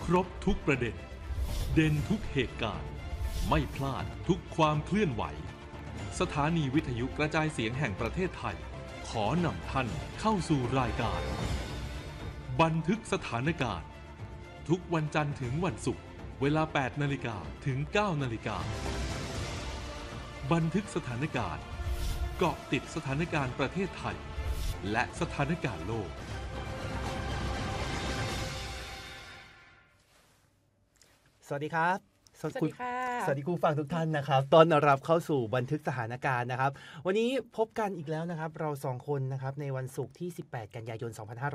ครบทุกประเด็นเด่นทุกเหตุการณ์ไม่พลาดทุกความเคลื่อนไหวสถานีวิทยุกระจายเสียงแห่งประเทศไทยขอนำท่านเข้าสู่รายการบันทึกสถานการณ์ทุกวันจันทร์ถึงวันศุกร์เวลา 8 นาฬิกาถึง 9 นาฬิกาบันทึกสถานการณ์เกาะติดสถานการณ์ประเทศไทยและสถานการณ์โลกสวัสดีครับสวัสดีค่ะสวัสดีคุณฟังทุกท่านนะครับต้อนรับเข้าสู่บันทึกสถานการณ์นะครับวันนี้พบกันอีกแล้วนะครับเรา2คนนะครับในวันศุกร์ที่18กันยายน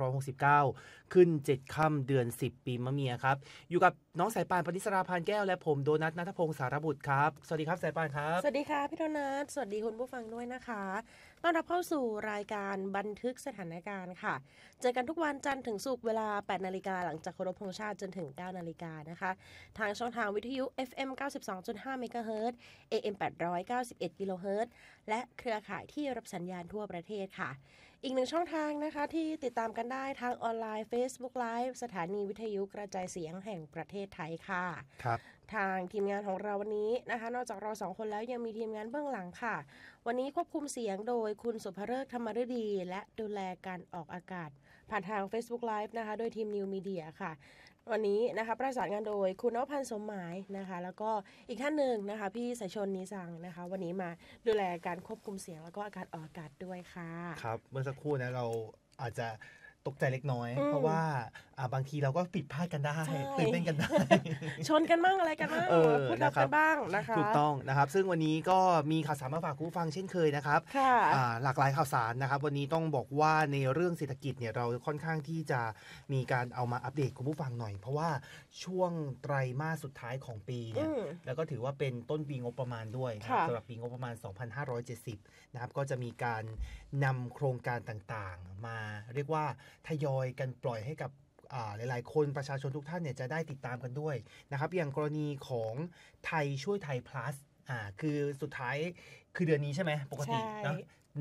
2569ขึ้น7ค่ำเดือน10ปีมะเมียครับอยู่กับน้องสายป่านปณิสราพานแก้วและผมโดนัทณัฐพงศ์สารบุตรครับสวัสดีครับสายป่านครับสวัสดีค่ะพี่โดนัทสวัสดีคุณผู้ฟังด้วยนะคะต้อนรับเข้าสู่รายการบันทึกสถานการณ์ค่ะเจอกันทุกวันจันทร์ถึงศุกร์เวลา 8 นาฬิกาหลังจากเคารพธงชาติจนถึง 9 นาฬิกานะคะทางช่องทางวิทยุ FM 92.5 เมกะเฮิรตซ์ AM 891 กิโลเฮิรตซ์และเครือข่ายที่รับสัญญาณทั่วประเทศค่ะอีกหนึ่งช่องทางนะคะที่ติดตามกันได้ทางออนไลน์ Facebook Live สถานีวิทยุกระจายเสียงแห่งประเทศไทยค่ะครับทางทีมงานของเราวันนี้นะคะนอกจากเรา2คนแล้วยังมีทีมงานเบื้องหลังค่ะวันนี้ควบคุมเสียงโดยคุณสุภฤกษ์ธรรมฤดีและดูแลการออกอากาศผ่านทาง Facebook Live นะคะโดยทีม New Media ค่ะวันนี้นะคะประสานงานโดยคุณนวพันธ์สมหมายนะคะแล้วก็อีกท่านหนึ่งนะคะพี่สายชนนิสังนะคะวันนี้มาดูแลการควบคุมเสียงแล้วก็การออกอากาศด้วยค่ะครับเมื่อสักครู่นะเราอาจจะตกใจเล็กน้อยเพราะว่าบางทีเราก็ผิดพลาดกันได้ตื่นเต้นกันได้ชนกันบ้างอะไรกันบ้างพูดทับกันบ้างนะคะถูกต้องนะครับซึ่งวันนี้ก็มีข่าวสารมาฝากคุณผู้ฟังเช่นเคยนะครับหลากหลายข่าวสารนะครับวันนี้ต้องบอกว่าในเรื่องเศรษฐกิจเนี่ยเราค่อนข้างที่จะมีการเอามาอัปเดตคุณผู้ฟังหน่อยเพราะว่าช่วงไตรมาสสุดท้ายของปีเนี่ยแล้วก็ถือว่าเป็นต้นปีงบประมาณด้วยสำหรับปีงบประมาณ 2570 นะครับก็จะมีการนำโครงการต่างๆมาเรียกว่าทยอยกันปล่อยให้กับหลายๆคนประชาชนทุกท่านเนี่ยจะได้ติดตามกันด้วยนะครับอย่างกรณีของไทยช่วยไทย plus คือสุดท้ายคือเดือนนี้ใช่ไหมปกตินะ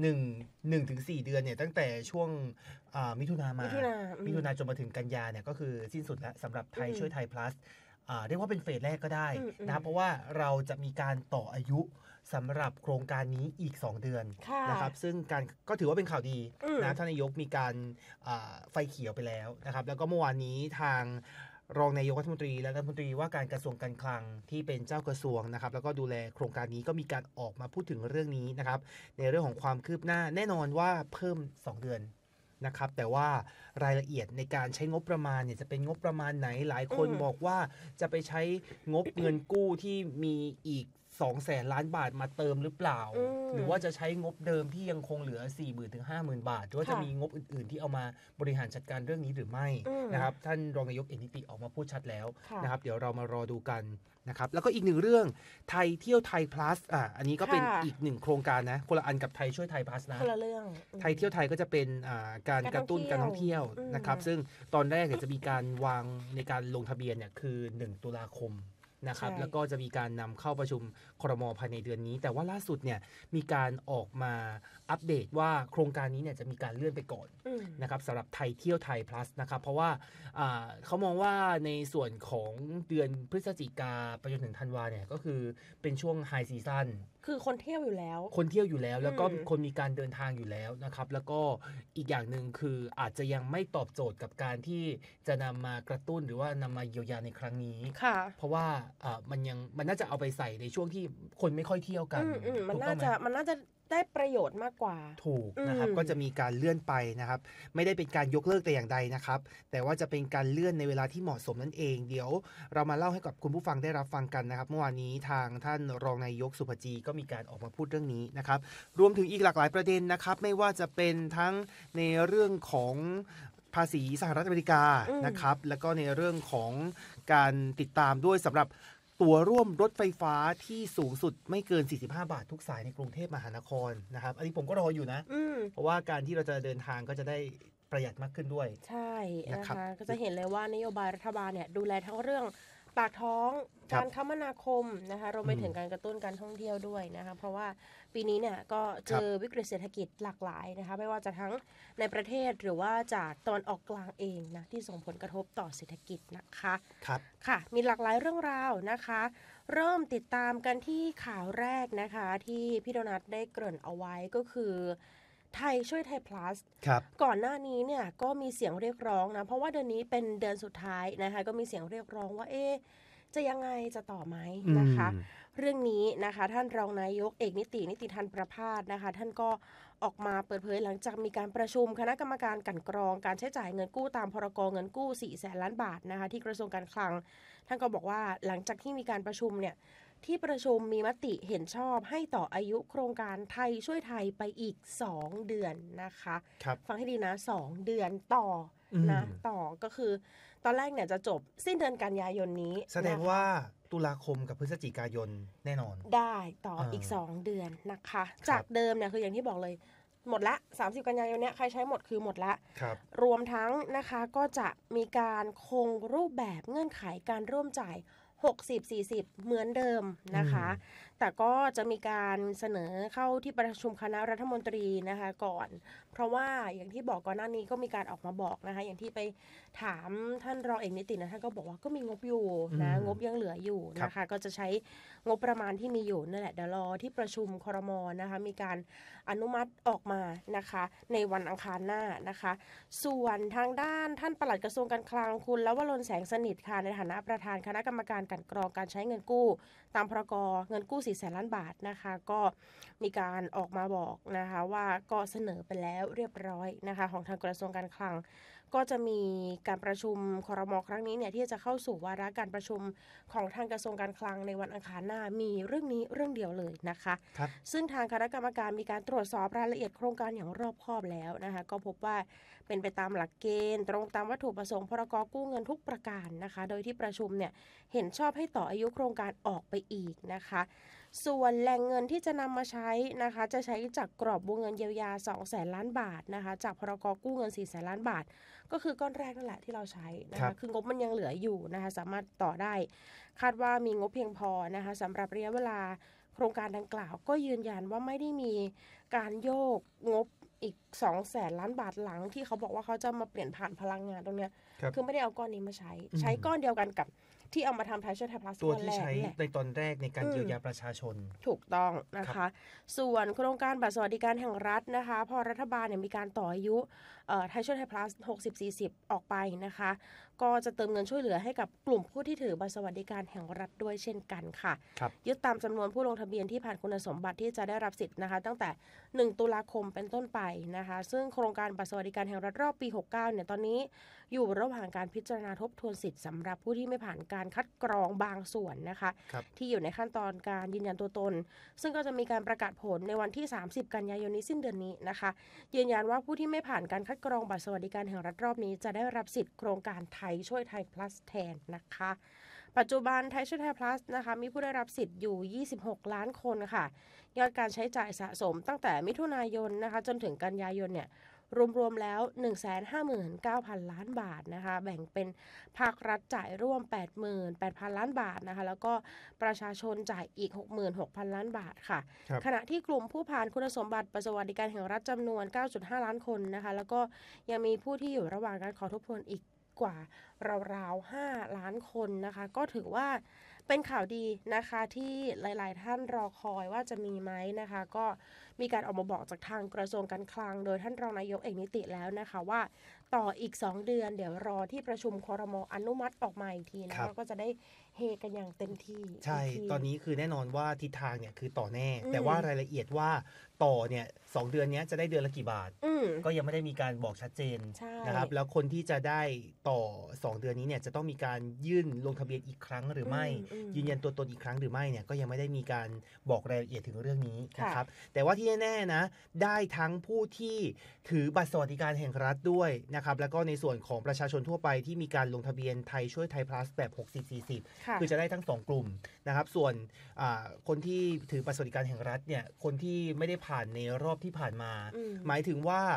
1 ถึง 4 เดือนเนี่ยตั้งแต่ช่วงมิถุนาจนมาถึงกันยาเนี่ยก็คือสิ้นสุดแล้วสำหรับไทยช่วยไทย plus เรียกว่าเป็นเฟสแรกก็ได้นะครับเพราะว่าเราจะมีการต่ออายุสำหรับโครงการนี้อีก2 เดือนนะครับซึ่งการก็ถือว่าเป็นข่าวดีนะท่านนายกมีการไฟเขียวไปแล้วนะครับแล้วก็เมื่อวานนี้ทางรองนายกรัฐมนตรีและรัฐมนตรีว่าการกระทรวงการคลังที่เป็นเจ้ากระทรวงนะครับแล้วก็ดูแลโครงการนี้ก็มีการออกมาพูดถึงเรื่องนี้นะครับในเรื่องของความคืบหน้าแน่นอนว่าเพิ่ม2 เดือนนะครับแต่ว่ารายละเอียดในการใช้งบประมาณเนี่ยจะเป็นงบประมาณไหนหลายคนบอกว่าจะไปใช้งบเงินกู้ที่มีอีก200,000 ล้านบาทมาเติมหรือเปล่าหรือว่าจะใช้งบเดิมที่ยังคงเหลือ 40,000 ถึง 50,000 บาทหรือว่าจะมีงบอื่นๆที่เอามาบริหารจัดการเรื่องนี้หรือไม่นะครับท่านรองนายกเอกนิติออกมาพูดชัดแล้วนะครับเดี๋ยวเรามารอดูกันนะครับแล้วก็อีกหนึ่งเรื่องไทยเที่ยวไทย plus อันนี้ก็เป็นอีกหนึ่งโครงการนะคนละอันกับไทยช่วยไทย plus นะคนละเรื่องไทยเที่ยวไทยก็จะเป็นการกระตุ้นการท่องเที่ยวนะครับซึ่งตอนแรกจะมีการวางในการลงทะเบียนเนี่ยคือ1 ตุลาคมนะครับแล้วก็จะมีการนำเข้าประชุมครม.ภายในเดือนนี้แต่ว่าล่าสุดเนี่ยมีการออกมาอัปเดตว่าโครงการนี้เนี่ยจะมีการเลื่อนไปก่อนนะครับสำหรับไทยเที่ยวไทย plus นะครับเพราะว่าเขามองว่าในส่วนของเดือนพฤศจิกาไปจนถึงธันวาเนี่ยก็คือเป็นช่วงไฮซีซั่นคือคนเที่ยวอยู่แล้วแล้วก็คนมีการเดินทางอยู่แล้วนะครับแล้วก็อีกอย่างหนึ่งคืออาจจะยังไม่ตอบโจทย์กับการที่จะนำมากระตุ้นหรือว่านำมาเยียวยาในครั้งนี้เพราะว่ามันน่าจะเอาไปใส่ในช่วงที่คนไม่ค่อยเที่ยวกันมันน่าจะได้ประโยชน์มากกว่าถูกนะครับก็จะมีการเลื่อนไปนะครับไม่ได้เป็นการยกเลิกแต่อย่างใดนะครับแต่ว่าจะเป็นการเลื่อนในเวลาที่เหมาะสมนั่นเองเดี๋ยวเรามาเล่าให้กับคุณผู้ฟังได้รับฟังกันนะครับเมื่อวานนี้ทางท่านรองนายกสุภจีก็มีการออกมาพูดเรื่องนี้นะครับรวมถึงอีกหลากหลายประเด็นนะครับไม่ว่าจะเป็นทั้งในเรื่องของภาษีสหรัฐอเมริกานะครับแล้วก็ในเรื่องของการติดตามด้วยสำหรับตั๋วร่วมรถไฟฟ้าที่สูงสุดไม่เกิน45 บาททุกสายในกรุงเทพมหานครนะครับอันนี้ผมก็รออยู่นะเพราะว่าการที่เราจะเดินทางก็จะได้ประหยัดมากขึ้นด้วยใช่นะคะก็จะเห็นเลยว่านโยบายรัฐบาลเนี่ยดูแลทั้งเรื่องปากท้องการคมนาคมนะคะรวมไปถึงการกระตุ้นการท่องเที่ยวด้วยนะคะเพราะว่าปีนี้เนี่ยก็เจอวิกฤตเศรษฐกิจหลากหลายนะคะไม่ว่าจะทั้งในประเทศหรือว่าจากตะวันออกกลางเองนะที่ส่งผลกระทบต่อเศรษฐกิจนะคะค่ะมีหลากหลายเรื่องราวนะคะเริ่มติดตามกันที่ข่าวแรกนะคะที่พี่โดนัทได้เกริ่นเอาไว้ก็คือไทยช่วยไทย plus ก่อนหน้านี้เนี่ยก็มีเสียงเรียกร้องนะเพราะว่าเดือนนี้เป็นเดือนสุดท้ายนะคะก็มีเสียงเรียกร้องว่าจะยังไงจะต่อไหมนะคะเรื่องนี้นะคะท่านรองนายกเอกนิติธันประภาสนะคะท่านก็ออกมาเปิดเผยหลังจากมีการประชุมคณะกรรมการกลั่นกรองการใช้จ่ายเงินกู้ตามพรก.เงินกู้400,000 ล้านบาทนะคะที่กระทรวงการคลังท่านก็บอกว่าหลังจากที่มีการประชุมเนี่ยที่ประชุมมีมติเห็นชอบให้ต่ออายุโครงการไทยช่วยไทยไปอีก2เดือนนะคะฟังให้ดีนะ2เดือนต่อนะต่อก็คือตอนแรกเนี่ยจะจบสิ้นเดือนกันยายนนี้แสดงว่าตุลาคมกับพฤศจิกายนแน่นอนได้ต่ออีก2เดือนนะคะจากเดิมเนี่ยคืออย่างที่บอกเลยหมดละ30กันยายนเนี้ยใครใช้หมดคือหมดละรวมทั้งนะคะก็จะมีการคงรูปแบบเงื่อนไขการร่วมจ่าย60-40เหมือนเดิมนะคะแต่ก็จะมีการเสนอเข้าที่ประชุมคณะรัฐมนตรีนะคะก่อนเพราะว่าอย่างที่บอกก่อนหน้านี้ก็มีการออกมาบอกนะคะอย่างที่ไปถามท่านรองเอกนิตินะท่านก็บอกว่าก็มีงบอยู่นะงบยังเหลืออยู่นะคะก็จะใช้งบประมาณที่มีอยู่นั่นแหละเดี๋ยวรอที่ประชุมครม.นะคะมีการอนุมัติออกมานะคะในวันอังคารหน้านะคะส่วนทางด้านท่านปลัดกระทรวงการคลังคุณลวรน แสงสนิทค่ะในฐานะประธานคณะกรรมการกลั่นกรองการใช้เงินกู้ตามพรก.เงินกู้400,000 ล้านบาทนะคะก็มีการออกมาบอกนะคะว่าก็เสนอไปแล้วเรียบร้อยนะคะของทางกระทรวงการคลังก็จะมีการประชุมครม.ครั้งนี้เนี่ยที่จะเข้าสู่วาระการประชุมของทางกระทรวงการคลังในวันอังคารหน้ามีเรื่องนี้เรื่องเดียวเลยนะคะซึ่งทางคณะกรรมการมีการตรวจสอบรายละเอียดโครงการอย่างรอบคอบแล้วนะคะก็พบว่าเป็นไปตามหลักเกณฑ์ตรงตามวัตถุประสงค์พรก.กู้เงินทุกประการนะคะโดยที่ประชุมเนี่ยเห็นชอบให้ต่ออายุโครงการออกไปอีกนะคะส่วนแหล่งเงินที่จะนำมาใช้นะคะจะใช้จากกรอบวงเงินเยียวยา 200,000 ล้านบาทนะคะจากพรก.กู้เงิน400,000 ล้านบาทก็คือก้อนแรกนั่นแหละที่เราใช้นะคะคืองบมันยังเหลืออยู่นะคะสามารถต่อได้คาดว่ามีงบเพียงพอนะคะสำหรับระยะเวลาโครงการดังกล่าวก็ยืนยันว่าไม่ได้มีการโยกงบอีก 200,000 ล้านบาทหลังที่เขาบอกว่าเขาจะมาเปลี่ยนผ่านพลังงานตรงเนี้ยคือไม่ได้เอาก้อนนี้มาใช้ก้อนเดียวกันกับที่เอามาทำไทยช่วยไทย plus ตัวที่ใช้ในตอนแรกในการเยียวยาประชาชนถูกต้องนะคะส่วนโครงการบัตรสวัสดิการแห่งรัฐนะคะพอรัฐบาลเนี่ยมีการต่ออายุไทยช่วยไทย plus 60-40 ออกไปนะคะก็จะเติมเงินช่วยเหลือให้กับกลุ่มผู้ที่ถือบัตรสวัสดิการแห่งรัฐด้วยเช่นกันค่ะยึดตามจำนวนผู้ลงทะเบียนที่ผ่านคุณสมบัติที่จะได้รับสิทธิ์นะคะตั้งแต่1ตุลาคมเป็นต้นไปนะคะซึ่งโครงการบัตรสวัสดิการแห่งรัฐรอบปี69เนี่ยตอนนี้อยู่ระหว่างการพิจารณาทบทวนสิทธิ์สำหรับผู้ที่ไม่ผ่านการคัดกรองบางส่วนนะคะที่อยู่ในขั้นตอนการยืนยันตัวตนซึ่งก็จะมีการประกาศผลในวันที่30กันยายนนี้สิ้นเดือนนี้นะคะยืนยันว่าผู้ที่ไม่ผ่านการคัดกรองบัตรสวัสดิการแห่งรัฐรอบนี้จะได้รับสิทธิ์โครงการไทยช่วยไทย plus แทนนะคะปัจจุบันไทยช่วยไทย plus นะคะมีผู้ได้รับสิทธิ์อยู่26ล้านคนค่ะยอดการใช้จ่ายสะสมตั้งแต่มิถุนายนนะคะจนถึงกันยายนเนี่ยรวมๆแล้ว 159,000 ล้านบาทนะคะแบ่งเป็นภาครัฐจ่ายร่วม 88,000 ล้านบาทนะคะแล้วก็ประชาชนจ่ายอีก 66,000 ล้านบาทค่ะขณะที่กลุ่มผู้ผ่านคุณสมบัติบัตรสวัสดิการแห่งรัฐจำนวน 9.5 ล้านคนนะคะแล้วก็ยังมีผู้ที่อยู่ระหว่างการขอทบทวนอีกกว่าราวๆ5ล้านคนนะคะก็ถือว่าเป็นข่าวดีนะคะที่หลายๆท่านรอคอยว่าจะมีไหมนะคะก็มีการออกมาบอกจากทางกระทรวงการคลังโดยท่านรองนายกเอกนิติแล้วนะคะว่าต่ออีก2เดือนเดี๋ยวรอที่ประชุมครม.อนุมัติออกมาอีกทีนะแล้วก็จะได้เฮกันอย่างเต็มที่ใช่ตอนนี้คือแน่นอนว่าทิศทางเนี่ยคือต่อแน่แต่ว่ารายละเอียดว่าต่อเนี่ย2เดือนนี้จะได้เดือนละกี่บาทก็ยังไม่ได้มีการบอกชัดเจนนะครับแล้วคนที่จะได้ต่อ2เดือนนี้เนี่ยจะต้องมีการยื่นลงทะเบียนอีกครั้งหรือไม่ยืนยันตัวตนอีกครั้งหรือไม่เนี่ยก็ยังไม่ได้มีการบอกรายละเอียดถึงเรื่องนี้นะครับแต่ว่าที่แน่ๆนะได้ทั้งผู้ที่ถือบัตรสวัสดิการแห่งรัฐด้วยนะครับแล้วก็ในส่วนของประชาชนทั่วไปที่มีการลงทะเบียนไทยช่วยไทย plus แบบ60-40คือจะได้ทั้ง2กลุ่มนะครับส่วนคนที่ถือบัตรสวัสดิการแห่งรัฐเนี่ยคนที่ไม่ได้ผ่านในรอบที่ผ่านมาหมายถึงว่า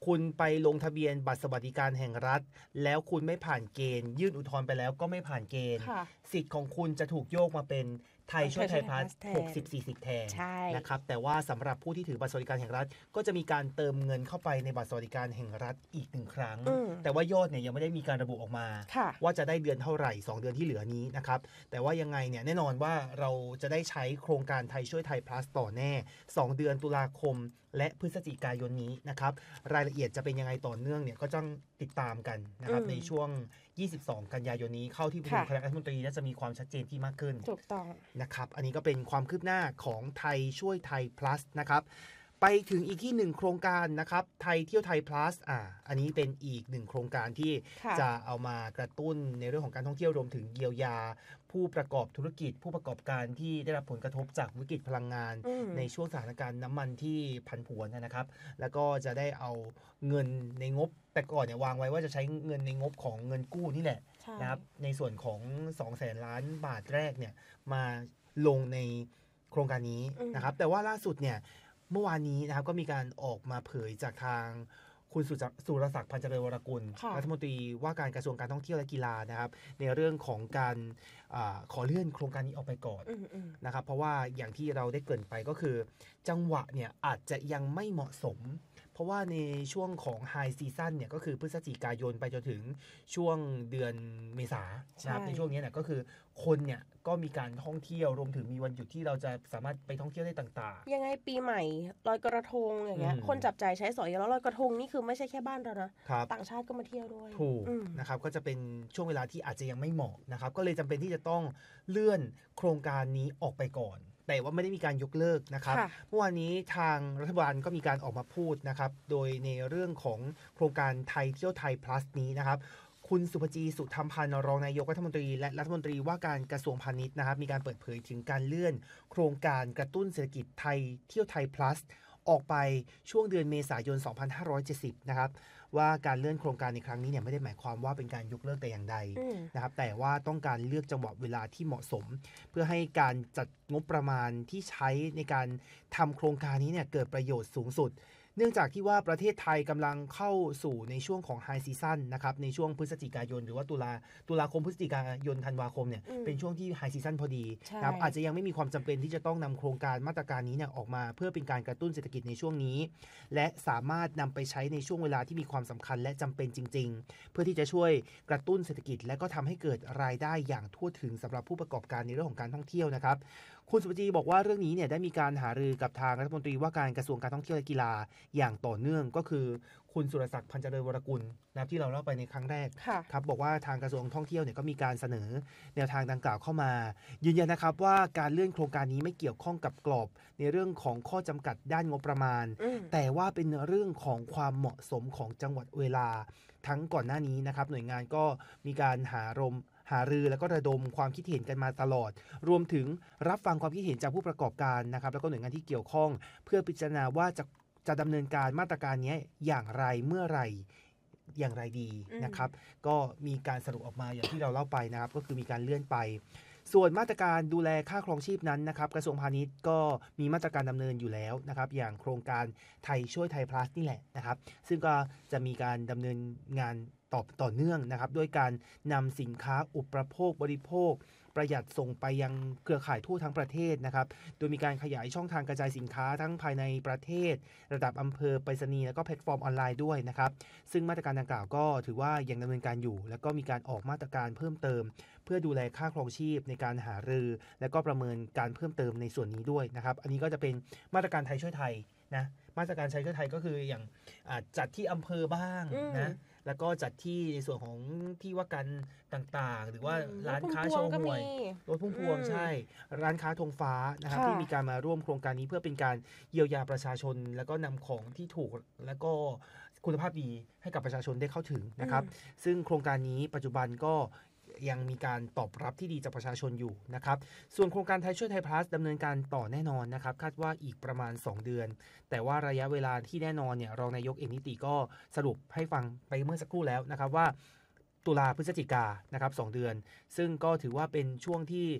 คุณไปลงทะเบียนบัตรสวัสดิการแห่งรัฐแล้วคุณไม่ผ่านเกณฑ์ยื่นอุทธรณ์ไปแล้วก็ไม่ผ่านเกณฑ์สิทธิ์ของคุณจะถูกโยกมาเป็นไทยช่วยไทยพลัส60-40แทนนะครับแต่ว่าสำหรับผู้ที่ถือบัตรสวัสดิการแห่งรัฐก็จะมีการเติมเงินเข้าไปในบัตรสวัสดิการแห่งรัฐอีก1ครั้งแต่ว่ายอดเนี่ยยังไม่ได้มีการระบุออกมาว่าจะได้เดือนเท่าไหร่2เดือนที่เหลือนี้นะครับแต่ว่ายังไงเนี่ยแน่นอนว่าเราจะได้ใช้โครงการไทยช่วยไทยพลัสต่อแน่2เดือนตุลาคมและพฤศจิกายนนี้นะครับรายละเอียดจะเป็นยังไงต่อเนื่องเนี่ยก็ต้องติดตามกันนะครับในช่วง22กันยายนนี้เข้าที่ประชุมคณะรัฐมนตรีน่าจะมีความชัดเจนที่มากขึ้นถูกต้องนะครับอันนี้ก็เป็นความคืบหน้าของไทยช่วยไทย plus นะครับไปถึงอีกที่1โครงการนะครับไทยเที่ยวไทย plus อันนี้เป็นอีก1โครงการที่จะเอามากระตุ้นในเรื่องของการท่องเที่ยวรวมถึงเยียวยาผู้ประกอบธุรกิจผู้ประกอบการที่ได้รับผลกระทบจากวิกฤตพลังงานในช่วงสถานการณ์น้ำมันที่ผันผวนนะครับแล้วก็จะได้เอาเงินในงบแต่ก่อนเนี่ยวางไว้ว่าจะใช้เงินในงบของเงินกู้นี่แหละนะครับในส่วนของ 200,000 ล้านบาทแรกเนี่ยมาลงในโครงการนี้นะครับแต่ว่าล่าสุดเนี่ยเมื่อวานนี้นะครับก็มีการออกมาเผยจากทางคุณสุรศักดิ์พันธ์เจริญวรกุลรัฐมนตรีว่าการกระทรวงการท่องเที่ยวและกีฬานะครับในเรื่องของการขอเลื่อนโครงการนี้ออกไปก่อนนะครับเพราะว่าอย่างที่เราได้เกริ่นไปก็คือจังหวะเนี่ยอาจจะยังไม่เหมาะสมเพราะว่าในช่วงของไฮซีซั่นเนี่ยก็คือพฤศจิกายนไปจนถึงช่วงเดือนเมษานะครับในช่วงนี้เนี่ยก็คือคนเนี่ยก็มีการท่องเที่ยวรวมถึงมีวันหยุดที่เราจะสามารถไปท่องเที่ยวได้ต่างๆยังไงปีใหม่ลอยกระทงอย่างเงี้ยคนจับจ่ายใช้สอยแล้วลอยกระทงนี่คือไม่ใช่แค่บ้านเรานะต่างชาติก็มาเที่ยวด้วยถูกนะครับก็จะเป็นช่วงเวลาที่อาจจะยังไม่เหมาะนะครับก็เลยจำเป็นที่จะต้องเลื่อนโครงการนี้ออกไปก่อนแต่ว่าไม่ได้มีการยกเลิกนะครับเมื่อวานนี้ทางรัฐบาลก็มีการออกมาพูดนะครับโดยในเรื่องของโครงการไทยเที่ยวไทย plus นี้นะครับคุณสุภจีสุธรรมพันธ์รองนายกรัฐมนตรีและรัฐมนตรีว่าการกระทรวงพาณิชย์นะครับมีการเปิดเผยถึงการเลื่อนโครงการกระตุ้นเศรษฐกิจไทยเที่ยวไทย plus ออกไปช่วงเดือนเมษายน 2570 นะครับว่าการเลื่อนโครงการในครั้งนี้เนี่ยไม่ได้หมายความว่าเป็นการยกเลิกแต่อย่างใดนะครับแต่ว่าต้องการเลือกจังหวะเวลาที่เหมาะสมเพื่อให้การจัดงบประมาณที่ใช้ในการทำโครงการนี้เนี่ยเกิดประโยชน์สูงสุดเนื่องจากที่ว่าประเทศไทยกำลังเข้าสู่ในช่วงของไฮซีซั่นนะครับในช่วงพฤศจิกายนหรือว่าตุลาคมพฤศจิกายนธันวาคมเนี่ยเป็นช่วงที่ไฮซีซั่นพอดีนะครับอาจจะยังไม่มีความจำเป็นที่จะต้องนำโครงการมาตรการนี้เนี่ยออกมาเพื่อเป็นการกระตุ้นเศรษฐกิจในช่วงนี้และสามารถนำไปใช้ในช่วงเวลาที่มีความสำคัญและจำเป็นจริงๆเพื่อที่จะช่วยกระตุ้นเศรษฐกิจและก็ทำให้เกิดรายได้อย่างทั่วถึงสำหรับผู้ประกอบการในเรื่องของการท่องเที่ยวนะครับคุณสุภจีบอกว่าเรื่องนี้เนี่ยได้มีการหารือกับทางรัฐมนตรีว่าการกระทรวงการท่องเที่ยวและกีฬาอย่างต่อเนื่องก็คือคุณสุรศักดิ์พันธ์เจริญวรกุลนะที่เราเล่าไปในครั้งแรกครับบอกว่าทางกระทรวงท่องเที่ยวเนี่ยก็มีการเสนอแนวทางดังกล่าวเข้ามายืนยันนะครับว่าการเลื่อนโครงการนี้ไม่เกี่ยวข้องกับกรอบในเรื่องของข้อจำกัดด้านงบประมาณแต่ว่าเป็นเรื่องของความเหมาะสมของจังหวัดเวลาทั้งก่อนหน้านี้นะครับหน่วยงานก็มีการหารือแล้วก็ระดมความคิดเห็นกันมาตลอดรวมถึงรับฟังความคิดเห็นจากผู้ประกอบการนะครับแล้วก็หน่วยงานที่เกี่ยวข้องเพื่อพิจารณาว่าจะดำเนินการมาตรการนี้อย่างไรเมื่อไหร่อย่างไรดีนะครับก็มีการสรุปออกมาอย่างที่เราเล่าไปนะครับก็คือมีการเลื่อนไปส่วนมาตรการดูแลค่าครองชีพนั้นนะครับกระทรวงพาณิชย์ก็มีมาตรการดำเนินอยู่แล้วนะครับอย่างโครงการไทยช่วยไทย plus นี่แหละนะครับซึ่งก็จะมีการดำเนินงานต่อเนื่องนะครับด้วยการนำสินค้าอุปโภคบริโภคประหยัดส่งไปยังเครือข่ายทั่วทั้งประเทศนะครับโดยมีการขยายช่องทางกระจายสินค้าทั้งภายในประเทศระดับอำเภอไปรษณีย์แล้วก็แพลตฟอร์มออนไลน์ด้วยนะครับซึ่งมาตรการดังกล่าวก็ถือว่ายังดำเนินการอยู่แล้วก็มีการออกมาตรการเพิ่มเติมเพื่อดูแลค่าครองชีพในการหารือและก็ประเมินการเพิ่มเติมในส่วนนี้ด้วยนะครับอันนี้ก็จะเป็นมาตรการไทยช่วยไทยนะมาตรการไทยช่วยไทยก็คืออย่างจัดที่อำเภอบ้างนะแล้วก็จัดที่ในส่วนของที่ว่าการต่างๆหรือว่าร้านค้าโชว์หวยรถพุ่มพวงใช่ร้านค้าธงฟ้านะครับที่มีการมาร่วมโครงการนี้เพื่อเป็นการเยียวยาประชาชนแล้วก็นำของที่ถูกแล้วก็คุณภาพดีให้กับประชาชนได้เข้าถึงนะครับซึ่งโครงการนี้ปัจจุบันก็ยังมีการตอบรับที่ดีจากประชาชนอยู่นะครับส่วนโครงการไทยช่วยไทย plus ดำเนินการต่อแน่นอนนะครับคาดว่าอีกประมาณ2เดือนแต่ว่าระยะเวลาที่แน่นอนเนี่ยรองนายกเอกนิติก็สรุปให้ฟังไปเมื่อสักครู่แล้วนะครับว่าตุลาพฤศจิกานะครับ2เดือนซึ่งก็ถือว่าเป็นช่วงที่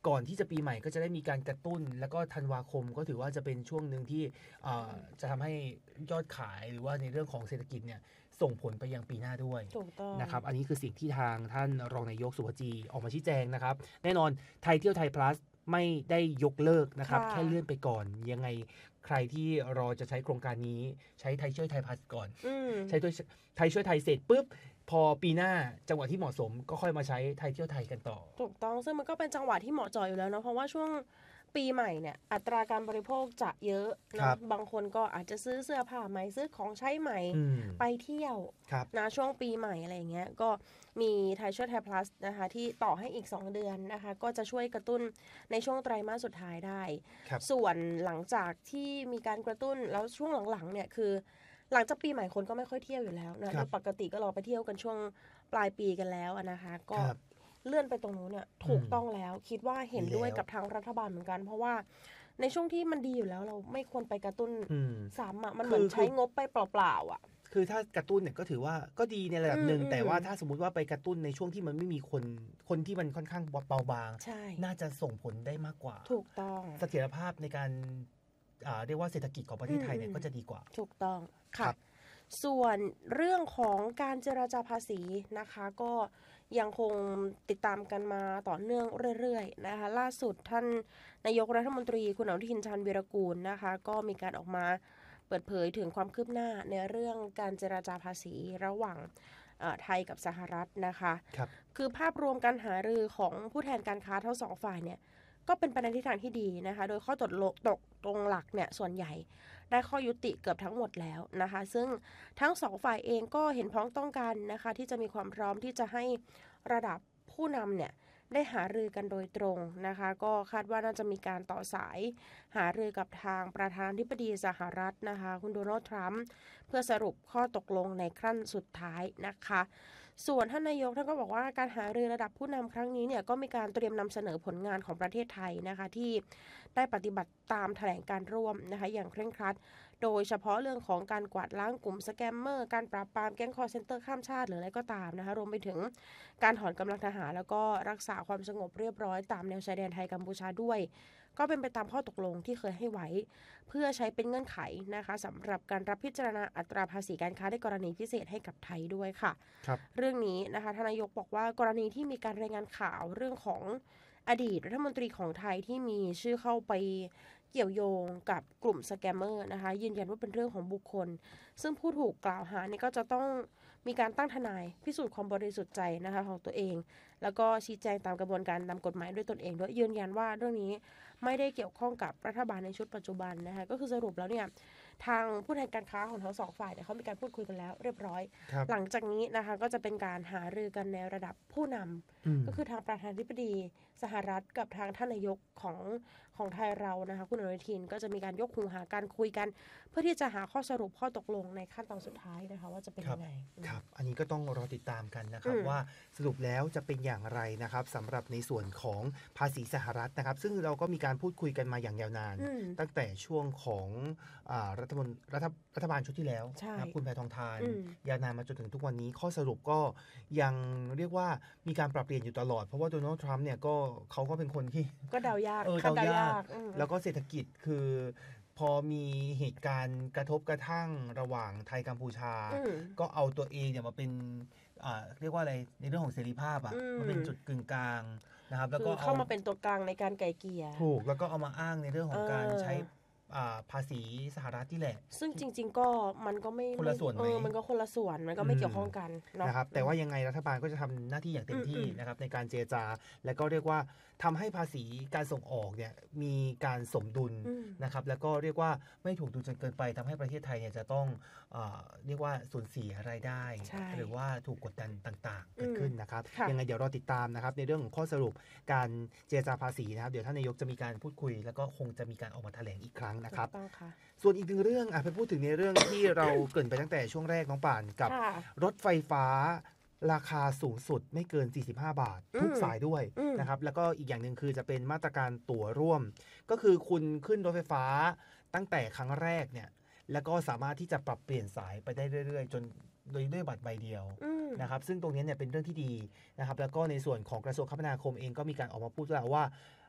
ก่อนที่จะปีใหม่ก็จะได้มีการกระตุ้นแล้วก็ธันวาคมก็ถือว่าจะเป็นช่วงหนึ่งที่จะทำให้ยอดขายหรือว่าในเรื่องของเศรษฐกิจเนี่ยส่งผลไปยังปีหน้าด้วยนะครับอันนี้คือสิ่งที่ทางท่านรองนายกสุวจีออกมาชี้แจงนะครับแน่นอนไทยเที่ยวไทย plus ไม่ได้ยกเลิกนะครับแค่เลื่อนไปก่อนยังไงใครที่รอจะใช้โครงการนี้ใช้ไทยช่วยไทย plus ก่อนใช้ไทยช่วยไทยเสร็จปุ๊บพอปีหน้าจังหวะที่เหมาะสมก็ค่อยมาใช้ไทยเที่ยวไทยกันต่อถูกต้องซึ่งมันก็เป็นจังหวะที่เหมาะเจาะอยู่แล้วเนาะเพราะว่าช่วงปีใหม่เนี่ยอัตราการบริโภคจะเยอะนะบางคนก็อาจจะซื้อเสื้อผ้าใหม่ซื้อของใช้ใหม่ไปเที่ยวนะช่วงปีใหม่อะไรอย่างเงี้ยก็มีไทยช่วยไทย plus นะคะที่ต่อให้อีก2เดือนนะคะก็จะช่วยกระตุ้นในช่วงไตรมาสสุดท้ายได้ส่วนหลังจากที่มีการกระตุ้นแล้วช่วงหลังๆเนี่ยคือหลังจากปีใหม่คนก็ไม่ค่อยเที่ยวอยู่แล้วนะโดยปกติก็รอไปเที่ยวกันช่วงปลายปีกันแล้วนะคะก็เลื่อนไปตรงนู้นเนี่ยถูกต้องแล้วคิดว่าเห็นด้วยกับทางรัฐบาลเหมือนกันเพราะว่าในช่วงที่มันดีอยู่แล้วเราไม่ควรไปกระตุ้นซ้ำอ่ะมันเหมือนใช้งบไปเปล่าๆอ่ะคือถ้ากระตุ้นเนี่ยก็ถือว่าก็ดีในระดับหนึ่งแต่ว่าถ้าสมมุติว่าไปกระตุ้นในช่วงที่มันไม่มีคนที่มันค่อนข้างเบาบางน่าจะส่งผลได้มากกว่าถูกต้องเสถียรภาพในการเรียกว่าเศรษฐกิจของประเทศไทยเนี่ยก็จะดีกว่าถูกต้องค่ะส่วนเรื่องของการเจรจาภาษีนะคะก็ยังคงติดตามกันมาต่อเนื่องเรื่อยๆนะคะล่าสุดท่านนายกรัฐมนตรีคุณอนุทินชาญวีรกูลนะคะก็มีการออกมาเปิดเผยถึงความคืบหน้าในเรื่องการเจรจาภาษีระหว่างไทยกับสหรัฐนะคะคือภาพรวมการหารือของผู้แทนการค้าทั้งสองฝ่ายเนี่ยก็เป็นไปในทิศทางที่ดีนะคะโดยข้อตกลงหลักเนี่ยส่วนใหญ่ได้ข้อยุติเกือบทั้งหมดแล้วนะคะซึ่งทั้งสองฝ่ายเองก็เห็นพ้องต้องกันนะคะที่จะมีความพร้อมที่จะให้ระดับผู้นำเนี่ยได้หารือกันโดยตรงนะคะก็คาดว่าน่าจะมีการต่อสายหารือกับทางประธานาธิบดีสหรัฐนะคะคุณโดนัลด์ทรัมป์เพื่อสรุปข้อตกลงในขั้นสุดท้ายนะคะส่วนท่านนายกท่านก็บอกว่าการหารือระดับผู้นำครั้งนี้เนี่ยก็มีการเตรียมนำเสนอผลงานของประเทศไทยนะคะที่ได้ปฏิบัติตามแถลงการร่วมนะคะอย่างเคร่งครัดโดยเฉพาะเรื่องของการกวาดล้างกลุ่มสแกมเมอร์การปราบปรามแก๊งคอลเซ็นเตอร์ข้ามชาติหรืออะไรก็ตามนะคะรวมไปถึงการถอนกำลังทหารแล้วก็รักษาความสงบเรียบร้อยตามแนวชายแดนไทยกัมพูชาด้วยก็เป็นไปตามข้อตกลงที่เคยให้ไว้เพื่อใช้เป็นเงื่อนไขนะคะสำหรับการรับพิจารณาอัตราภาษีการค้าในกรณีพิเศษให้กับไทยด้วยค่ะเรื่องนี้นะคะทานนายกบอกว่ากรณีที่มีการรายงานข่าวเรื่องของอดีตรัฐมนตรีของไทยที่มีชื่อเข้าไปเกี่ยวโยงกับกลุ่มสแกมเมอร์นะคะยืนยันว่าเป็นเรื่องของบุคคลซึ่งผู้ถูกกล่าวหานี่ก็จะต้องมีการตั้งทนายพิสูจน์ความบริสุทธิ์ใจนะคะของตัวเองแล้วก็ชี้แจงตามกระบวนการตามกฎหมายด้วยตนเองด้วยยืนยันว่าเรื่องนี้ไม่ได้เกี่ยวข้องกับรัฐบาลในชุดปัจจุบันนะคะก็คือสรุปแล้วเนี่ยทางผู้แทนการค้าของทั้งสองฝ่ายเนี่ยเขามีการพูดคุยกันแล้วเรียบร้อยหลังจากนี้นะคะก็จะเป็นการหารือกันในระดับผู้นำก็คือทางประธานาธิบดีสหรัฐกับทางท่านนายกของไทยเรานะคะคุณอนุทินก็จะมีการยกหูหาการคุยกันเพื่อที่จะหาข้อสรุปข้อตกลงในขั้นตอนสุดท้ายนะคะว่าจะเป็นยังไงครับอันนี้ก็ต้องรอติดตามกันนะครับว่าสรุปแล้วจะเป็นอย่างไรนะครับสำหรับในส่วนของภาษีสหรัฐนะครับซึ่งเราก็มีการพูดคุยกันมาอย่างยาวนานตั้งแต่ช่วงของรัฐบาลชุดที่แล้วนะคุณแพทองธารยาวนานมาจนถึงทุกวันนี้ข้อสรุปก็ยังเรียกว่ามีการปรับเปลี่ยนอยู่ตลอดเพราะว่าโดนัลด์ทรัมป์เนี่ยก็เขาก็เป็นคนที่ก็เดายากแล้วก็เศรษฐกิจคือพอมีเหตุการณ์กระทบกระทั่งระหว่างไทยกัมพูชาก็เอาตัวเองเนี่ยมาเป็นเรียกว่าอะไรในเรื่องของเสรีภาพมาเป็นจุดกึ่งกลางนะครับแล้วก็เข้ามาเป็นตัวกลางในการไกล่เกลี่ยถูกแล้วก็เอามาอ้างในเรื่องของการใช้ภาษีสหรัฐที่แหละซึ่งจริงๆก็มันก็ไม่คนละส่วนไหมมันก็คนละส่วนมันก็ไม่เกี่ยวข้องกันนะครับแต่ว่ายังไงรัฐบาลก็จะทำหน้าที่อย่างเต็มที่นะครับในการเจรจาและก็เรียกว่าทำให้ภาษีการส่งออกเนี่ยมีการสมดุลนะครับแล้วก็เรียกว่าไม่ถูกดูจนเกินไปทำให้ประเทศไทยเนี่ยจะต้องเรียกว่าสูญเสียรายได้หรือว่าถูกกดดันต่างๆเกิดขึ้นนะครับยังไงเดี๋ยวรอติดตามนะครับในเรื่องของข้อสรุปการเจรจาภาษีนะครับเดี๋ยวท่านนายกจะมีการพูดคุยแล้วก็คงจะมีการออกมาแถลงอีกครั้งนะครับส่วนอีกหนึ่งเรื่องไปพูดถึงในเรื่องที่เราเกริ่นไปตั้งแต่ช่วงแรกน้องป่านกับรถไฟฟ้าราคาสูงสุดไม่เกิน45 บาททุกสายด้วยนะครับแล้วก็อีกอย่างหนึ่งคือจะเป็นมาตรการตั๋วร่วมก็คือคุณขึ้นรถไฟฟ้าตั้งแต่ครั้งแรกเนี่ยแล้วก็สามารถที่จะปรับเปลี่ยนสายไปได้เรื่อยๆจนโดยด้วยบัตรใบเดียวนะครับซึ่งตรงนี้เนี่ยเป็นเรื่องที่ดีนะครับแล้วก็ในส่วนของกระทรวงคมนาคมเองก็มีการออกมาพูดแล้วว่า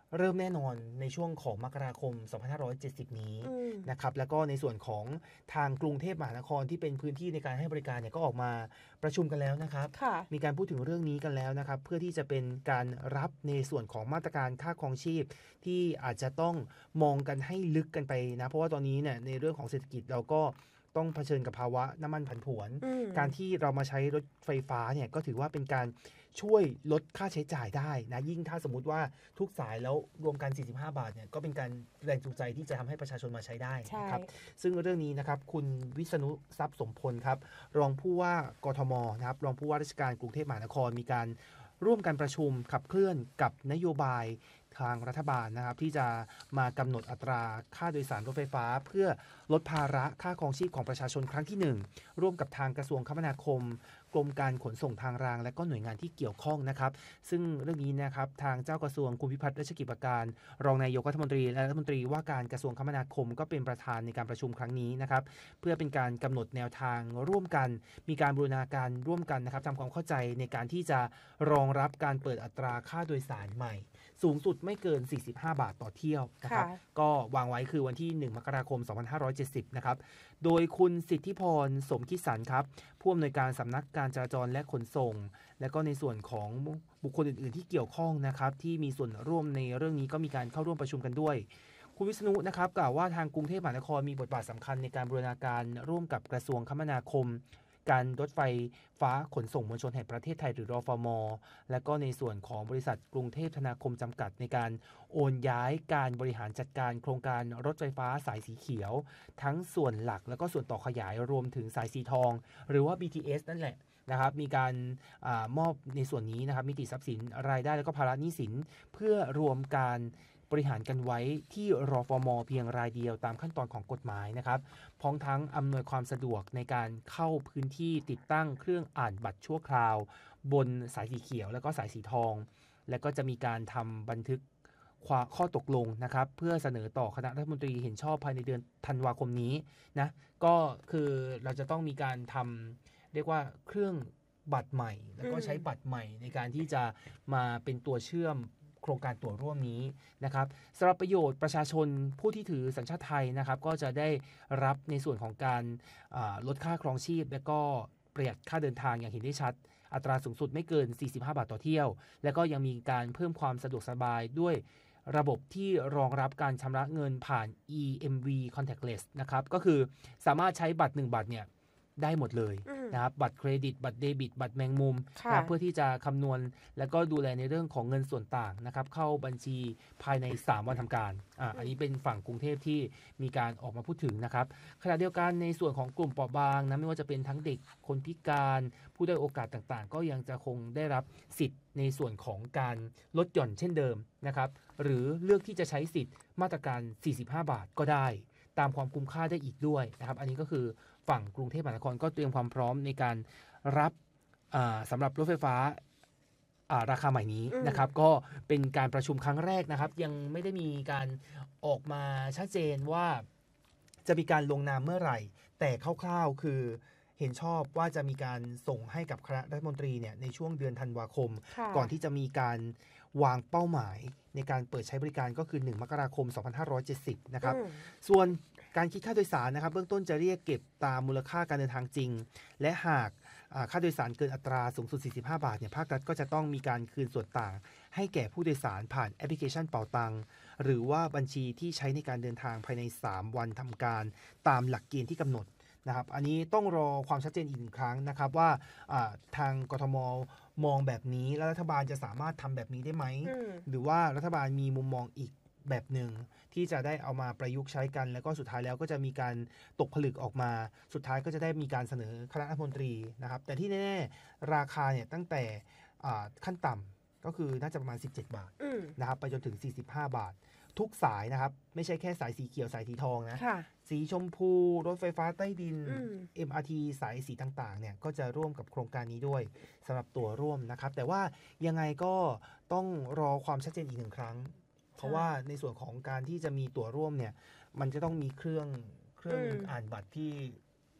เริ่มแน่นอนในช่วงของมกราคม 2570 นี้นะครับแล้วก็ในส่วนของทางกรุงเทพมหานครที่เป็นพื้นที่ในการให้บริการเนี่ยก็ออกมาประชุมกันแล้วนะครับมีการพูดถึงเรื่องนี้กันแล้วนะครับเพื่อที่จะเป็นการรับในส่วนของมาตรการค่าครองชีพที่อาจจะต้องมองกันให้ลึกกันไปนะเพราะว่าตอนนี้เนี่ยในเรื่องของเศรษฐกิจเราก็ต้องเผชิญกับภาวะน้ำมันผันผวนการที่เรามาใช้รถไฟฟ้าเนี่ยก็ถือว่าเป็นการช่วยลดค่าใช้จ่ายได้นะยิ่งถ้าสมมุติว่าทุกสายแล้วรวมกัน45 บาทเนี่ยก็เป็นการแรงจูงใจที่จะทำให้ประชาชนมาใช้ได้นะครับซึ่งเรื่องนี้นะครับคุณวิษณุทรัพย์สมพลครับรองผู้ว่ากทมนะครับรองผู้ว่าราชการกรุงเทพมหานครมีการร่วมกันประชุมขับเคลื่อนกับนโยบายทางรัฐบาลนะครับที่จะมากำหนดอัตราค่าโดยสารรถไฟฟ้าเพื่อลดภาระค่าครองชีพของประชาชนครั้งที่1ร่วมกับทางกระทรวงคมนาคมกรมการขนส่งทางรางและก็หน่วยงานที่เกี่ยวข้องนะครับซึ่งเรื่องนี้นะครับทางเจ้ากระทรวงคุณพิพัฒน์รัชกิจประการรองนายกรัฐมนตรีและรัฐมนตรีว่าการกระทรวงคมนาคมก็เป็นประธานในการประชุมครั้งนี้นะครับเพื่อเป็นการกำหนดแนวทางร่วมกันมีการบูรณาการร่วมกันนะครับทำความเข้าใจในการที่จะรองรับการเปิดอัตราค่าโดยสารใหม่สูงสุดไม่เกิน45 บาทต่อเที่ยวนะครับก็วางไว้คือวันที่1 มกราคม 2570นะครับโดยคุณสิทธิพรสมคิดสันครับผู้อำนวยการสำนักการจราจรและขนส่งและก็ในส่วนของบุคคลอื่นๆที่เกี่ยวข้องนะครับที่มีส่วนร่วมในเรื่องนี้ก็มีการเข้าร่วมประชุมกันด้วยคุณวิษณุนะครับกล่าวว่าทางกรุงเทพมหานครมีบทบาทสำคัญในการบูรณาการร่วมกับกระทรวงคมนาคมการรถไฟฟ้าขนส่งมวลชนแห่งประเทศไทยหรือรฟม.และก็ในส่วนของบริษัทกรุงเทพธนาคมจำกัดในการโอนย้ายการบริหารจัดการโครงการรถไฟฟ้าสายสีเขียวทั้งส่วนหลักและก็ส่วนต่อขยายรวมถึงสายสีทองหรือว่า BTS นั่นแหละนะครับมีการมอบในส่วนนี้นะครับมิติทรัพย์สินรายได้และก็ภาระหนี้สินเพื่อรวมการบริหารกันไว้ที่รฟม.เพียงรายเดียวตามขั้นตอนของกฎหมายนะครับพร้อมทั้งอำนวยความสะดวกในการเข้าพื้นที่ติดตั้งเครื่องอ่านบัตรชั่วคราวบนสายสีเขียวและก็สายสีทองและก็จะมีการทำบันทึกข้อตกลงนะครับเพื่อเสนอต่อคณะรัฐมนตรีเห็นชอบภายในเดือนธันวาคมนี้นะก็คือเราจะต้องมีการทำเรียกว่าเครื่องบัตรใหม่แล้วก็ใช้บัตรใหม่ในการที่จะมาเป็นตัวเชื่อมโครงการตั๋วร่วมนี้นะครับสำหรับประโยชน์ประชาชนผู้ที่ถือสัญชาติไทยนะครับก็จะได้รับในส่วนของการลดค่าครองชีพและก็ประหยัดค่าเดินทางอย่างเห็นได้ชัดอัตราสูงสุดไม่เกิน45 บาทต่อเที่ยวและก็ยังมีการเพิ่มความสะดวกสบายด้วยระบบที่รองรับการชำระเงินผ่าน EMV contactless นะครับก็คือสามารถใช้บัตร1 บัตรเนี่ยได้หมดเลยนะครับบัตรเครดิตบัตรเดบิตบัตรแมงมุมนะเพื่อที่จะคำนวณและก็ดูแลในเรื่องของเงินส่วนต่างนะครับเข้าบัญชีภายใน3 วันทำการอันนี้เป็นฝั่งกรุงเทพที่มีการออกมาพูดถึงนะครับขณะเดียวกันในส่วนของกลุ่มเปราะบางนะไม่ว่าจะเป็นทั้งเด็กคนพิการผู้ด้อยโอกาสต่างๆก็ยังจะคงได้รับสิทธิ์ในส่วนของการลดหย่อนเช่นเดิมนะครับหรือเลือกที่จะใช้สิทธิ์มาตรการ45 บาทก็ได้ตามความคุ้มค่าได้อีกด้วยนะครับอันนี้ก็คือฝั่งกรุงเทพมหานครก็เตรียมความพร้อมในการรับสำหรับรถไฟฟ้าราคาใหม่นี้นะครับก็เป็นการประชุมครั้งแรกนะครับยังไม่ได้มีการออกมาชัดเจนว่าจะมีการลงนามเมื่อไหร่แต่คร่าวๆคือเห็นชอบว่าจะมีการส่งให้กับคณะรัฐมนตรีเนี่ยในช่วงเดือนธันวาคมก่อนที่จะมีการวางเป้าหมายในการเปิดใช้บริการก็คือ1 มกราคม 2570นะครับส่วนการคิดค่าโดยสารนะครับเบื้องต้นจะเรียกเก็บตามมูลค่าการเดินทางจริงและหากค่าโดยสารเกินอัตราสูงสุด45 บาทเนี่ยภาครัฐก็จะต้องมีการคืนส่วนต่างให้แก่ผู้โดยสารผ่านแอปพลิเคชันเป๋าตังหรือว่าบัญชีที่ใช้ในการเดินทางภายใน3 วันทำการตามหลักเกณฑ์ที่กำหนดนะครับอันนี้ต้องรอความชัดเจนอีก1 ครั้งนะครับว่าทางกทม.มองแบบนี้แล้วรัฐบาลจะสามารถทำแบบนี้ได้ไหมหรือว่ารัฐบาลมีมุมมองอีกแบบหนึ่งที่จะได้เอามาประยุกต์ใช้กันแล้วก็สุดท้ายแล้วก็จะมีการตกผลึกออกมาสุดท้ายก็จะได้มีการเสนอคณะรัฐมนตรีนะครับแต่ที่แน่ๆราคาเนี่ยตั้งแต่ขั้นต่ำก็คือน่าจะประมาณ17 บาทนะครับไปจนถึง45 บาททุกสายนะครับไม่ใช่แค่สายสีเขียวสายสีทองนะสีชมพูรถไฟฟ้าใต้ดิน MRT สายสีต่างๆเนี่ยก็จะร่วมกับโครงการนี้ด้วยสำหรับตัวร่วมนะครับแต่ว่ายังไงก็ต้องรอความชัดเจนอีก1 ครั้งเพราะว่าในส่วนของการที่จะมีตัวร่วมเนี่ยมันจะต้องมีเครื่องอ่านบัตรที่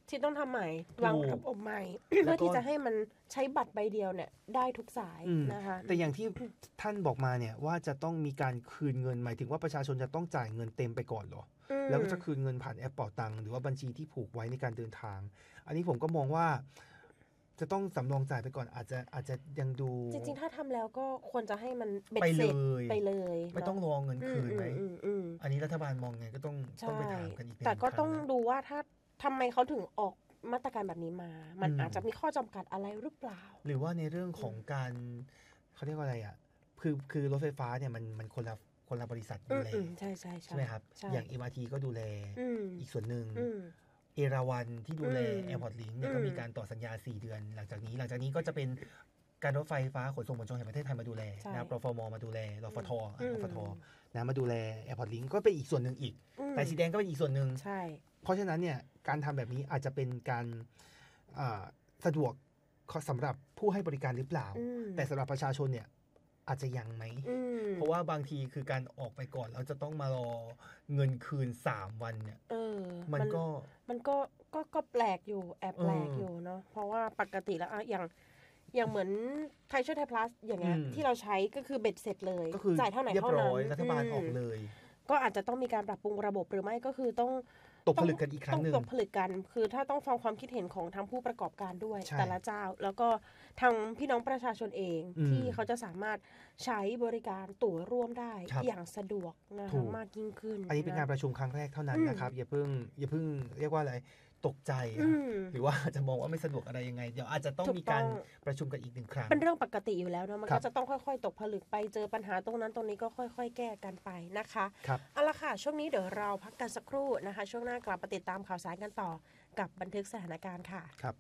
ที่ต้องทำใหม่วางระบบใหม่ เพื่อที่จะให้มันใช้บัตรใบเดียวเนี่ยได้ทุกสายนะคะแต่อย่างที่ท่านบอกมาเนี่ยว่าจะต้องมีการคืนเงินหมายถึงว่าประชาชนจะต้องจ่ายเงินเต็มไปก่อนเหรอแล้วก็จะคืนเงินผ่านแอปเป๋าตังค์หรือว่าบัญชีที่ผูกไว้ในการเดินทางอันนี้ผมก็มองว่าจะต้องสำรองจ่ายไปก่อนอาจจะยังดูจริงๆถ้าทำแล้วก็ควรจะให้มันเบ็ดเสร็จไปเลยไม่ต้องรอเงินคืนไหมอันนี้รัฐบาลมองไงก็ต้องไปถามกันอีกแต่ก็ต้องดูว่าถ้าทำไมเขาถึงออกมาตรการแบบนี้มามันอาจจะมีข้อจำกัดอะไรหรือเปล่าหรือว่าในเรื่องของการเขาเรียกว่าอะไรอ่ะคือรถไฟฟ้าเนี่ยมันคนละบริษัทดูแลใช่ไหมครับอย่าง MRT ก็ดูแลอีกส่วนหนึ่งเอราวันที่ดูแล Airport Link เนี่ยก็มีการต่อสัญญา4เดือนหลังจากนี้ก็จะเป็นการรถไฟฟ้าขนส่งมวลชนแห่งประเทศไทยมาดูแลนะรฟม.มาดูแลรฟท.นะมาดูแล Airport Link ก็เป็นอีกส่วนหนึ่งอีกแต่สีแดงก็เป็นอีกส่วนหนึ่งเพราะฉะนั้นเนี่ยการทำแบบนี้อาจจะเป็นการสะดวกสำหรับผู้ให้บริการหรือเปล่าแต่สำหรับประชาชนเนี่ยอาจจะยังไหมเพราะว่าบางทีคือการออกไปก่อนแล้วจะต้องมารอเงินคืน3วันเนี่ยมันก็แปลกอยู่แอบแปลกอยู่เนาะเพราะว่าปกติแล้วอย่างเหมือนไทยช่วยไทยพลัสอย่างเงี้ยที่เราใช้ก็คือเบ็ดเสร็จเลยจ่ายเท่าไหร่เท่านั้นรัฐบาลออกเลยก็อาจจะต้องมีการปรับปรุงระบบหรือไม่ก็คือต้องตกผลึกกันอีกครั้งนึงตกผลึกกันคือถ้าต้องฟังความคิดเห็นของทั้งผู้ประกอบการด้วยแต่ละเจ้าแล้วก็ทางพี่น้องประชาชนเองที่เขาจะสามารถใช้บริการตั๋วร่วมได้อย่างสะดวกนะคะมากยิ่งขึ้นอันนี้เป็นการประชุมครั้งแรกเท่านั้นนะครับอย่าเพิ่งเรียกว่าอะไรตกใจหรือว่าจะมองว่าไม่สะดวกอะไรยังไงเดี๋ยวอาจจะต้องมีการประชุมกันอีก1ครั้งเป็นเรื่องปกติอยู่แล้วนะมันก็จะต้องค่อยๆตกผลึกไปเจอปัญหาตรงนั้นตรงนี้ก็ค่อยๆแก้กันไปนะคะเอาละค่ะช่วงนี้เดี๋ยวเราพักกันสักครู่นะคะช่วงหน้ากลับมาติดตามข่าวสารกันต่อกับบันทึกสถานการณ์ค่ะครับ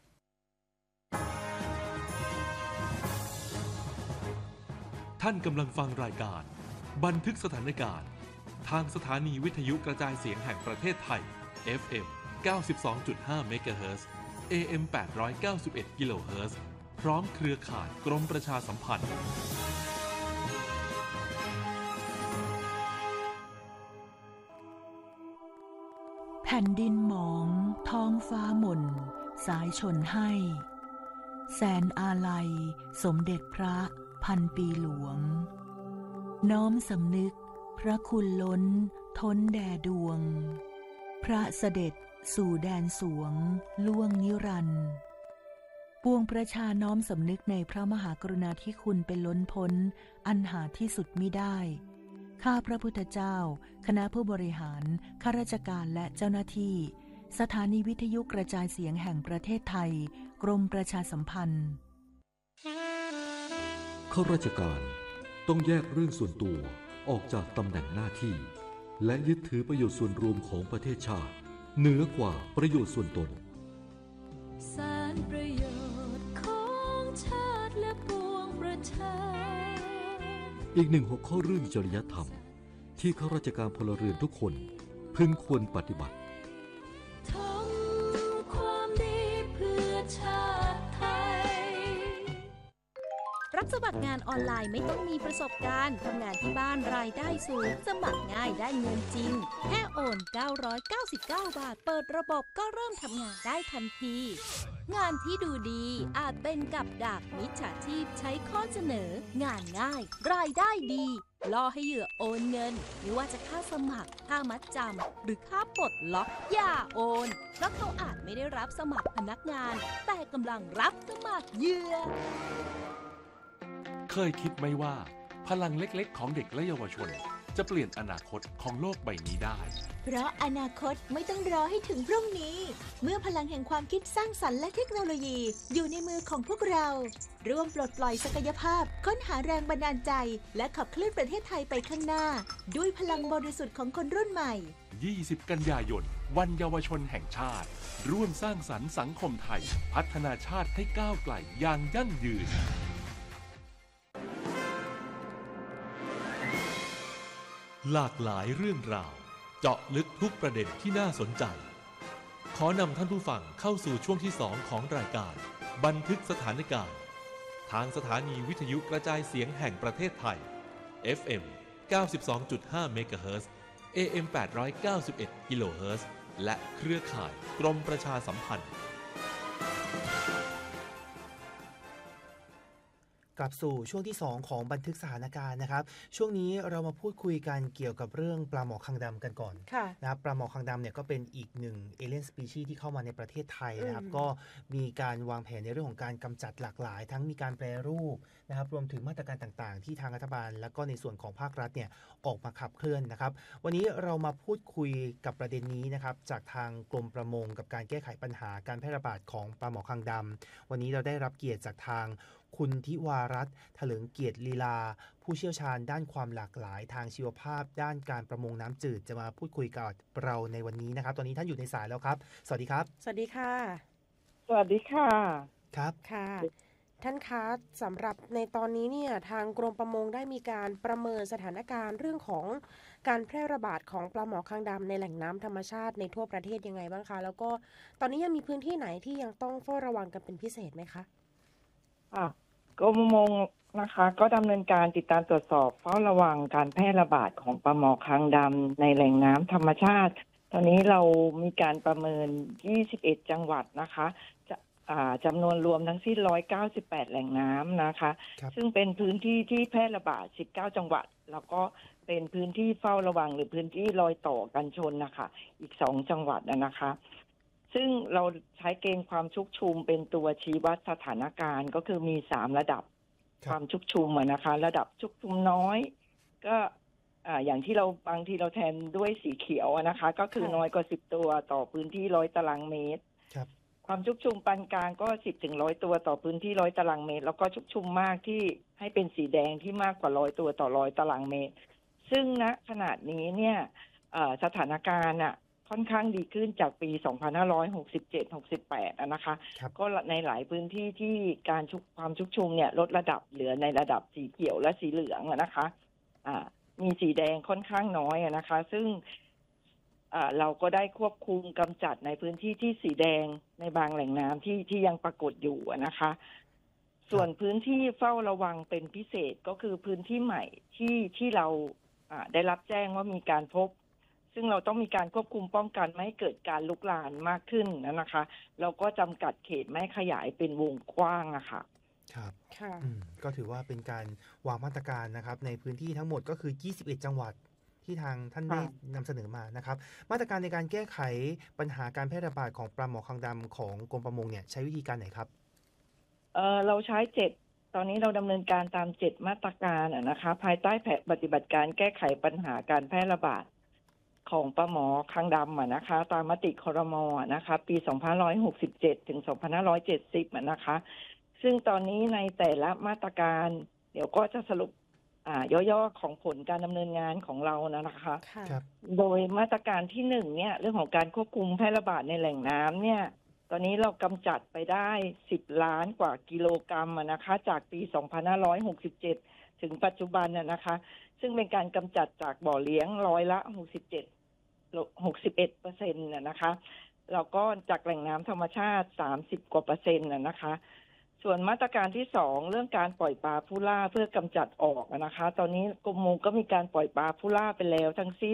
ท่านกำลังฟังรายการบันทึกสถานการณ์ทางสถานีวิทยุกระจายเสียงแห่งประเทศไทย FM 92.5 เมกะเฮิรตซ์ AM 891 กิโลเฮิรตซ์พร้อมเครือข่ายกรมประชาสัมพันธ์แผ่นดินหมองท้องฟ้าหม่นสายชนให้แสนอาลัยสมเด็จพระพันปีหลวงน้อมสำนึกพระคุณล้นท้นแด่ดวงพระเสด็จสู่แดนสวงล่วงนิรันดร์ปวงประชาน้อมสำนึกในพระมหากรุณาธิคุณเป็นล้นพ้นอันหาที่สุดมิได้ข้าพระพุทธเจ้าคณะผู้บริหารข้าราชการและเจ้าหน้าที่สถานีวิทยุกระจายเสียงแห่งประเทศไทยกรมประชาสัมพันธ์ข้าราชการต้องแยกเรื่องส่วนตัวออกจากตำแหน่งหน้าที่และยึดถือประโยชน์ส่วนรวมของประเทศชาติเหนือกว่าประโยชน์ส่วนตนสารประโยชน์ของชาติและปวงประชาอีกหนึ่งหัวข้อเรื่องจริยธรรมที่ข้าราชการพลเรือนทุกคนพึงควรปฏิบัติทำความดีเพื่อชาติไทยรับสมัครงานออนไลน์ไม่ต้องมีประสบการณ์ทำงานที่บ้านรายได้สูงสมัครง่ายได้เงินจริงแค่โอน999 บาทเปิดระบบก็เริ่มทำงานได้ทันทีงานที่ดูดีอาจเป็นกับดักมิจฉาชีพใช้ข้อเสนองานง่ายรายได้ดีล่อให้เหยื่อโอนเงินไม่ว่าจะค่าสมัครค่ามัดจำหรือค่าปลดล็อกอย่าโอนเพราะเขาอาจไม่ได้รับสมัครพนักงานแต่กำลังรับสมัครเหยื่อเคยคิดไหมว่าพลังเล็กๆของเด็กและเยาวชนจะเปลี่ยนอนาคตของโลกใบนี้ได้เพราะอนาคตไม่ต้องรอให้ถึงพรุ่งนี้เมื่อพลังแห่งความคิดสร้างสรรค์และเทคโนโลยีอยู่ในมือของพวกเราร่วมปลดปล่อยศักยภาพค้นหาแรงบันดาลใจและขับเคลื่อนประเทศไทยไปข้างหน้าด้วยพลังบริสุทธิ์ของคนรุ่นใหม่ 20 กันยายนวันเยาวชนแห่งชาติร่วมสร้างสรรค์สังคมไทยพัฒนาชาติให้ก้าวไกลอย่างยั่งยืนหลากหลายเรื่องราวเจาะลึกทุกประเด็นที่น่าสนใจขอนำท่านผู้ฟังเข้าสู่ช่วงที่2ของรายการบันทึกสถานการณ์ทางสถานีวิทยุกระจายเสียงแห่งประเทศไทย FM 92.5 เมกะเฮิรตซ์ AM 891 กิโลเฮิรตซ์และเครือข่ายกรมประชาสัมพันธ์กลับสู่ช่วงที่2ของบันทึกสถานการณ์นะครับช่วงนี้เรามาพูดคุยกันเกี่ยวกับเรื่องปลาหมอคางดำกันก่อนนะครับปลาหมอคางดำเนี่ยก็เป็นอีกหนึ่งเอเลี่ยนสปีชีส์ที่เข้ามาในประเทศไทยนะครับก็มีการวางแผนในเรื่องของการกำจัดหลากหลายทั้งมีการแปรรูปนะครับรวมถึงมาตรการต่างๆที่ทางรัฐบาลและก็ในส่วนของภาครัฐเนี่ยออกมาขับเคลื่อนนะครับวันนี้เรามาพูดคุยกับประเด็นนี้นะครับจากทางกรมประมงกับการแก้ไขปัญหาการแพร่ระบาดของปลาหมอคางดำวันนี้เราได้รับเกียรติจากทางคุณทิวารัตน์ถลิงเกียรติลีลาผู้เชี่ยวชาญด้านความหลากหลายทางชีวภาพด้านการประมงน้ำจืดจะมาพูดคุยกับเราในวันนี้นะครับตอนนี้ท่านอยู่ในสายแล้วครับสวัสดีครับสวัสดีค่ะสวัสดีค่ะครับค่ะท่านคะสำหรับในตอนนี้เนี่ยทางกรมประมงได้มีการประเมินสถานการณ์เรื่องของการแพร่ระบาดของปลาหมอคางดำในแหล่งน้ำธรรมชาติในทั่วประเทศยังไงบ้างคะแล้วก็ตอนนี้ยังมีพื้นที่ไหนที่ยังต้องเฝ้าระวังกันเป็นพิเศษไหมคะกรมประมงนะคะก็ดำเนินการติดตามตรวจสอบเฝ้าระวังการแพร่ระบาดของปลาหมอคางดำในแหล่งน้ำธรรมชาติตอนนี้เรามีการประเมิน21จังหวัดนะคะจำนวนรวมทั้งสิ้น198แหล่งน้ำนะคะซึ่งเป็นพื้นที่ที่แพร่ระบาด19จังหวัดแล้วก็เป็นพื้นที่เฝ้าระวังหรือพื้นที่รอยต่อกันชนนะคะอีก2จังหวัดนะคะซึ่งเราใช้เกณฑ์ความชุกชุมเป็นตัวชี้วัดสถานการณ์ก็คือมี3ระดับความชุกชุมนะคะระดับชุกชุมน้อยก็อย่างที่เราบางทีเราแทนด้วยสีเขียวนะคะก็คือน้อยกว่า10ตัวต่อพื้นที่100ตารางเมตรความชุกชุมปานกลางก็10ถึง100ตัวต่อพื้นที่100ตารางเมตรแล้วก็ชุกชุมมากที่ให้เป็นสีแดงที่มากกว่า100ตัวต่อ100ตารางเมตรซึ่งณขณะนี้เนี่ยสถานการณ์ค่อนข้างดีขึ้นจากปี 2567-68 นะคะก็ในหลายพื้นที่ที่การความชุกชุมเนี่ยลดระดับเหลือในระดับสีเขียวและสีเหลืองนะคะมีสีแดงค่อนข้างน้อยนะคะซึ่งเราก็ได้ควบคุมกำจัดในพื้นที่ที่สีแดงในบางแหล่งน้ำที่ยังปรากฏอยู่นะคะส่วนพื้นที่เฝ้าระวังเป็นพิเศษก็คือพื้นที่ใหม่ที่เราได้รับแจ้งว่ามีการพบซึ่งเราต้องมีการควบคุมป้องกันไม่ให้เกิดการลุกลามมากขึ้นนะคะเราก็จำกัดเขตไม่ขยายเป็นวงกว้างอะค่ะครับก็ถือว่าเป็นการวางมาตรการนะครับในพื้นที่ทั้งหมดก็คือ21จังหวัดที่ทางท่านได้นำเสนอมานะครับมาตรการในการแก้ไขปัญหาการแพร่ระบาดของปลาหมอคางดำของกรมประมงเนี่ยใช้วิธีการไหนครับเราใช้7ตอนนี้เราดำเนินการตาม7มาตรการนะคะภายใต้แผนปฏิบัติการแก้ไขปัญหาการแพร่ระบาดของปลาหมอคางดำนะคะตามมติครม.นะคะปี2567ถึง2570นะคะซึ่งตอนนี้ในแต่ละมาตรการเดี๋ยวก็จะสรุปย่อๆของผลการดำเนินงานของเรานะคะโดยมาตรการที่1เนี่ยเรื่องของการควบคุมแพร่ระบาดในแหล่งน้ำเนี่ยตอนนี้เรากำจัดไปได้10ล้านกว่ากิโลกรัมนะคะจากปี2567ถึงปัจจุบันนะคะซึ่งเป็นการกำจัดจากบ่อเลี้ยง61% นะคะแล้วก็จากแหล่งน้ำธรรมชาติ30กว่า%นะคะส่วนมาตรการที่2เรื่องการปล่อยปลาผู้ล่าเพื่อกำจัดออกนะคะตอนนี้กรมประมงก็มีการปล่อยปลาผู้ล่าไปแล้วทั้งสิ้น